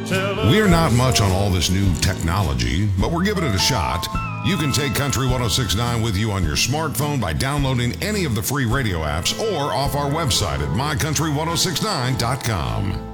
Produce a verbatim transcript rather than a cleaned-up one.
We're not much on all this new technology, but we're giving it a shot. You can take Country ten sixty-nine with you on your smartphone by downloading any of the free radio apps or off our website at my country ten sixty-nine dot com.